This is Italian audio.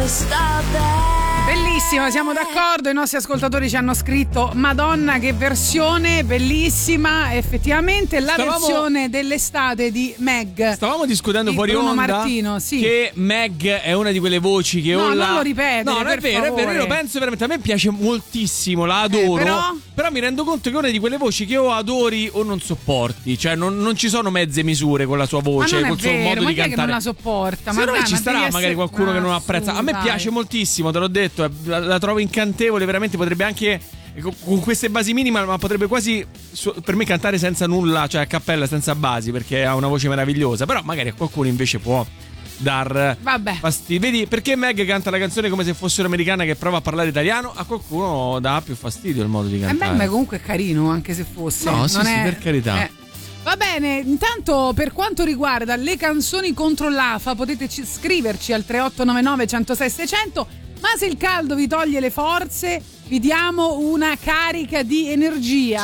sta bene. Bellissima, siamo d'accordo, i nostri ascoltatori ci hanno scritto Madonna che versione bellissima, effettivamente la versione dell'estate di Meg. Stavamo discutendo di fuori Bruno onda Martino, sì. che Meg è una di quelle voci che non lo ripetere, no, non è vero, favore. io lo penso veramente, a me piace moltissimo, la adoro, però mi rendo conto che è una di quelle voci che o adori o non sopporti, cioè non ci sono mezze misure con la sua voce, col suo modo di cantare. Che non la sopporta, ma dai, ci starà magari qualcuno che non apprezza. A me piace moltissimo, te l'ho detto, la trovo incantevole, veramente potrebbe anche con queste basi minime, ma potrebbe quasi per me cantare senza nulla, cioè a cappella senza basi, perché ha una voce meravigliosa, però magari a qualcuno invece può dar fastidio. Vedi, perché Meg canta la canzone come se fosse un'americana che prova a parlare italiano, a qualcuno dà più fastidio il modo di cantare. Ma comunque è carino, anche se fosse. No, sì, non sì, è, per carità. Va bene, intanto per quanto riguarda le canzoni contro l'AFA potete scriverci al 3899 106 600, ma se il caldo vi toglie le forze vi diamo una carica di energia.